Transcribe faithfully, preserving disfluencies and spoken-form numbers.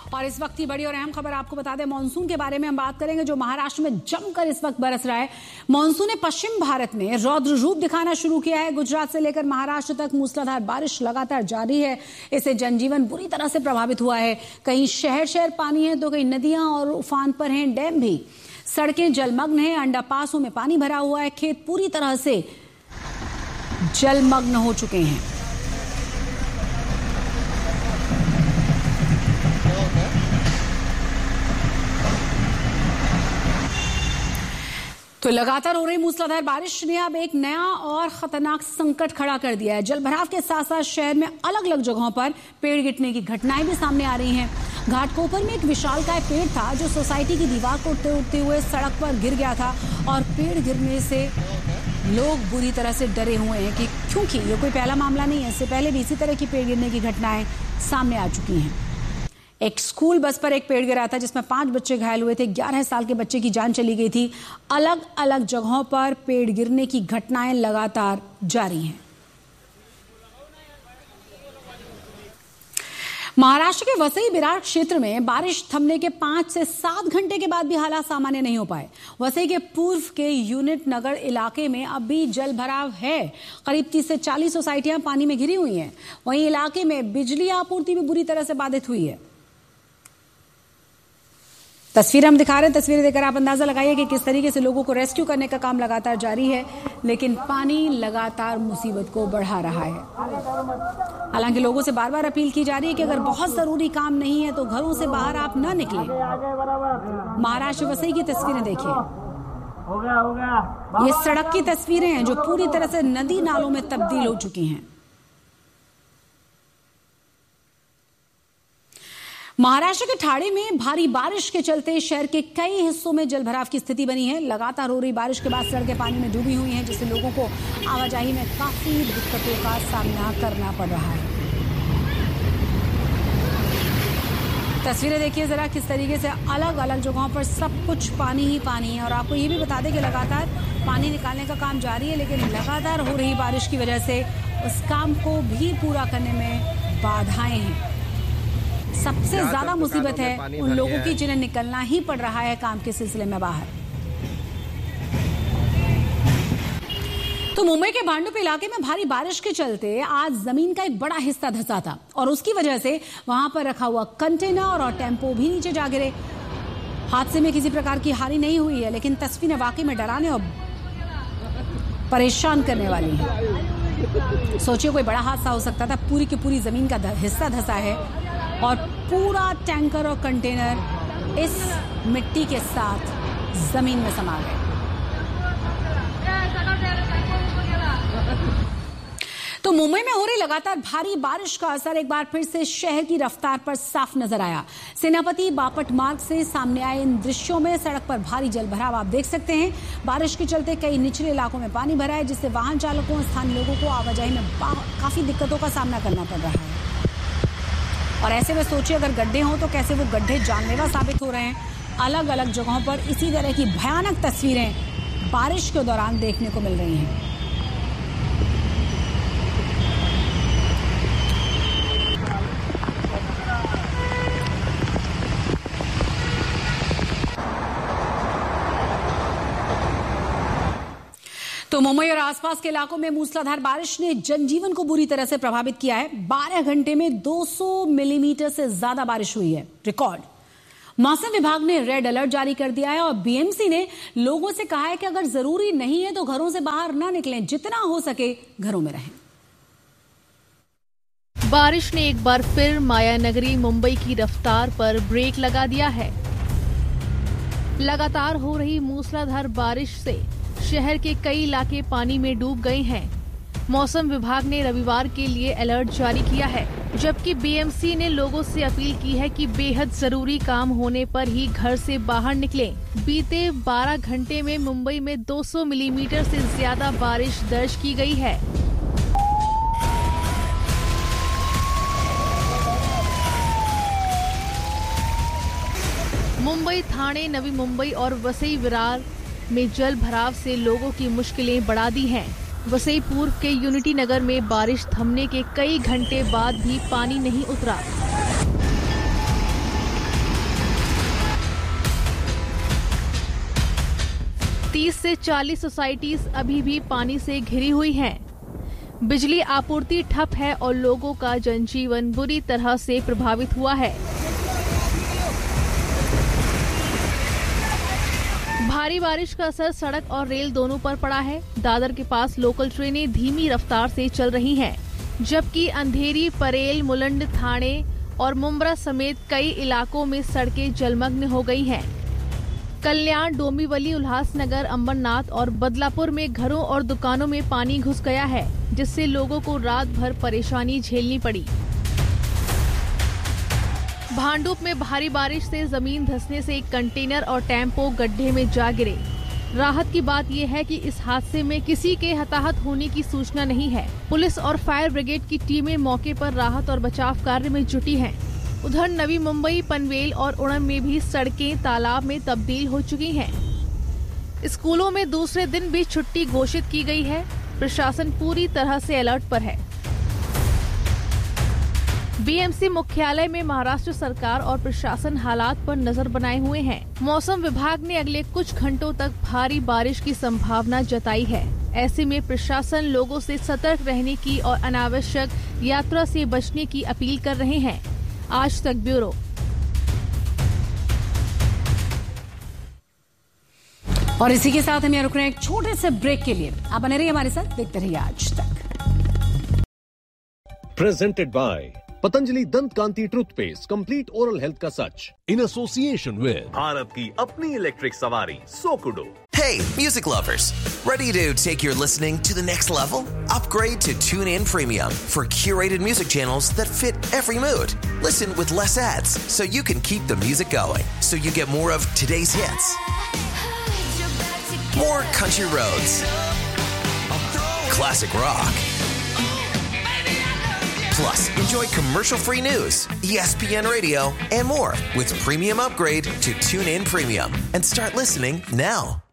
और इस वक्त की बड़ी और अहम खबर आपको बता दें, मानसून के बारे में हम बात करेंगे जो महाराष्ट्र में जमकर इस वक्त बरस रहा है। मानसून ने पश्चिम भारत में रौद्र रूप दिखाना शुरू किया है। गुजरात से लेकर महाराष्ट्र तक मूसलाधार बारिश लगातार जारी है। इससे जनजीवन बुरी तरह से प्रभावित हुआ है। कहीं शहर शहर पानी है तो कहीं नदियां और उफान पर हैं, डैम भी। सड़कें जलमग्न हैं, अंडरपासों में पानी भरा हुआ है, खेत पूरी तरह से जलमग्न हो चुके हैं। तो लगातार हो रही मूसलाधार बारिश ने अब एक नया और खतरनाक संकट खड़ा कर दिया है। जलभराव के साथ साथ शहर में अलग अलग जगहों पर पेड़ गिरने की घटनाएं भी सामने आ रही हैं। घाटकोपर में एक विशालकाय पेड़ था जो सोसाइटी की दीवार को उड़ते उड़ते हुए सड़क पर गिर गया था और पेड़ गिरने से लोग बुरी तरह से डरे हुए हैं कि क्योंकि ये कोई पहला मामला नहीं है, इससे पहले भी इसी तरह की पेड़ गिरने की घटनाएं सामने आ चुकी हैं। एक स्कूल बस पर एक पेड़ गिरा था जिसमें पांच बच्चे घायल हुए थे। ग्यारह साल के बच्चे की जान चली गई थी। अलग अलग जगहों पर पेड़ गिरने की घटनाएं लगातार जारी हैं। महाराष्ट्र के वसई विरार क्षेत्र में बारिश थमने के पांच से सात घंटे के बाद भी हालात सामान्य नहीं हो पाए। वसई के पूर्व के यूनिट नगर इलाके में अब भी जल भराव है। करीब तीस से चालीस सोसाइटियां पानी में घिरी हुई हैं। वहीं इलाके में बिजली आपूर्ति भी बुरी तरह से बाधित हुई है। तस्वीरें हम दिखा रहे हैं। तस्वीरें देखकर आप अंदाजा लगाइए कि किस तरीके से लोगों को रेस्क्यू करने का काम लगातार जारी है, लेकिन पानी लगातार मुसीबत को बढ़ा रहा है। हालांकि लोगों से बार बार अपील की जा रही है कि अगर बहुत जरूरी काम नहीं है तो घरों से बाहर आप न निकलें। महाराष्ट्र वसई की तस्वीरें देखिए। ये सड़क की तस्वीरें हैं जो पूरी तरह से नदी नालों में तब्दील हो चुकी हैं। महाराष्ट्र के ठाणे में भारी बारिश के चलते शहर के कई हिस्सों में जलभराव की स्थिति बनी है। लगातार हो रही बारिश के बाद सड़कें पानी में डूबी हुई हैं, जिससे लोगों को आवाजाही में काफी दिक्कतों का सामना करना पड़ रहा है। तस्वीरें देखिए जरा किस तरीके से अलग अलग जगहों पर सब कुछ पानी ही पानी है। और आपको ये भी बता दें कि लगातार पानी निकालने का काम जारी है, लेकिन लगातार हो रही बारिश की वजह से उस काम को भी पूरा करने में बाधाएं हैं। सबसे ज्यादा मुसीबत है उन लोगों की जिन्हें निकलना ही पड़ रहा है काम के सिलसिले में बाहर। तो मुंबई के भांडुप इलाके में भारी बारिश के चलते आज जमीन का एक बड़ा हिस्सा धंसा था और उसकी वजह से वहां पर रखा हुआ कंटेनर और टेम्पो भी नीचे जा गिरे। हादसे में किसी प्रकार की हानि नहीं हुई है, लेकिन तस्वीरें वाकई में डराने और परेशान करने वाली है। सोचिए कोई बड़ा हादसा हो सकता था। पूरी की पूरी जमीन का हिस्सा धंसा है और पूरा टैंकर और कंटेनर इस मिट्टी के साथ जमीन में समा गए। तो मुंबई में हो रही लगातार भारी बारिश का असर एक बार फिर से शहर की रफ्तार पर साफ नजर आया। सेनापति बापट मार्ग से सामने आए इन दृश्यों में सड़क पर भारी जलभराव आप देख सकते हैं। बारिश के चलते कई निचले इलाकों में पानी भरा है, जिससे वाहन चालकों और स्थानीय लोगों को आवाजाही में काफी दिक्कतों का सामना करना पड़ रहा है। और ऐसे में सोचिए अगर गड्ढे हों तो कैसे वो गड्ढे जानलेवा साबित हो रहे हैं। अलग अलग जगहों पर इसी तरह की भयानक तस्वीरें बारिश के दौरान देखने को मिल रही हैं। तो मुंबई और आसपास के इलाकों में मूसलाधार बारिश ने जनजीवन को बुरी तरह से प्रभावित किया है। बारह घंटे में दो सौ मिलीमीटर से ज्यादा बारिश हुई है, रिकॉर्ड। मौसम विभाग ने रेड अलर्ट जारी कर दिया है और बीएमसी ने लोगों से कहा है कि अगर जरूरी नहीं है तो घरों से बाहर ना निकलें, जितना हो सके घरों में रहें। बारिश ने एक बार फिर मायानगरी मुंबई की रफ्तार पर ब्रेक लगा दिया है। लगातार हो रही मूसलाधार बारिश से शहर के कई इलाके पानी में डूब गए हैं। मौसम विभाग ने रविवार के लिए अलर्ट जारी किया है, जबकि बीएमसी ने लोगों से अपील की है कि बेहद जरूरी काम होने पर ही घर से बाहर निकलें। बीते बारह घंटे में मुंबई में दो सौ मिलीमीटर से ज्यादा बारिश दर्ज की गई है। मुंबई, ठाणे, नवी मुंबई और वसई विरार में जल भराव से लोगों की मुश्किलें बढ़ा दी हैं। वसई पूर्व के यूनिटी नगर में बारिश थमने के कई घंटे बाद भी पानी नहीं उतरा। तीस से चालीस सोसाइटीज अभी भी पानी से घिरी हुई हैं। बिजली आपूर्ति ठप है और लोगों का जनजीवन बुरी तरह से प्रभावित हुआ है। भारी बारिश का असर सड़क और रेल दोनों पर पड़ा है। दादर के पास लोकल ट्रेनें धीमी रफ्तार से चल रही हैं, जबकि अंधेरी, परेल, मुलंड, थाने और मुंब्रा समेत कई इलाकों में सड़कें जलमग्न हो गई हैं। कल्याण, डोंबिवली, उल्लासनगर, अंबरनाथ और बदलापुर में घरों और दुकानों में पानी घुस गया है, जिससे लोगों को रात भर परेशानी झेलनी पड़ी। भांडुप में भारी बारिश से जमीन धंसने से एक कंटेनर और टेम्पो गड्ढे में जा गिरे। राहत की बात यह है कि इस हादसे में किसी के हताहत होने की सूचना नहीं है। पुलिस और फायर ब्रिगेड की टीमें मौके पर राहत और बचाव कार्य में जुटी हैं। उधर नवी मुंबई, पनवेल और उड़म में भी सड़कें तालाब में तब्दील हो चुकी हैं। स्कूलों में दूसरे दिन भी छुट्टी घोषित की गई है। प्रशासन पूरी तरह से अलर्ट पर है। बीएमसी मुख्यालय में महाराष्ट्र सरकार और प्रशासन हालात पर नजर बनाए हुए हैं। मौसम विभाग ने अगले कुछ घंटों तक भारी बारिश की संभावना जताई है। ऐसे में प्रशासन लोगों से सतर्क रहने की और अनावश्यक यात्रा से बचने की अपील कर रहे हैं। आज तक ब्यूरो। और इसी के साथ हम यहाँ रुक रहे हैं एक छोटे से ब्रेक के लिए। आप बने रहिए हमारे साथ, देखते रहिए आज तक। प्रेजेंटेड बाय पतंजलि दंत कांति टूथपेस्ट, कंप्लीट ओरल हेल्थ का सच, इन एसोसिएशन विद भारत की अपनी इलेक्ट्रिक सवारी सोकुडो। Hey, music lovers! Ready to take your listening to the next level? Upgrade to TuneIn Premium for curated music channels that fit every mood. Listen with less ads so you can keep the music going, so you get more of today's hits. More country roads. Classic rock. Plus, enjoy commercial-free news, E S P N Radio, and more with Premium Upgrade to TuneIn Premium. And start listening now.